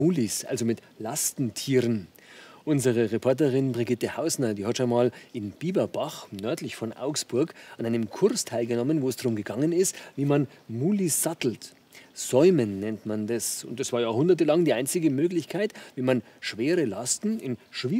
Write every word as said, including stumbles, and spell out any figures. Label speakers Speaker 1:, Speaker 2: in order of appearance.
Speaker 1: Mulis, also mit Lastentieren. Unsere Reporterin Brigitte Hausner, die hat schon mal in Bieberbach, nördlich von Augsburg, an einem Kurs teilgenommen, wo es darum gegangen ist, wie man Mulis sattelt. Säumen nennt man das. Und das war jahrhundertelang die einzige Möglichkeit, wie man schwere Lasten in schwierigen